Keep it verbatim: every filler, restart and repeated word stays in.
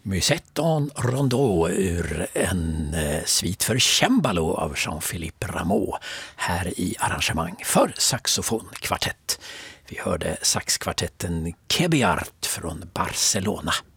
Musette en rondeau ur en eh, svit för cembalo av Jean-Philippe Rameau här i arrangemang för saxofonkvartett. Vi hörde saxkvartetten Kebiart från Barcelona.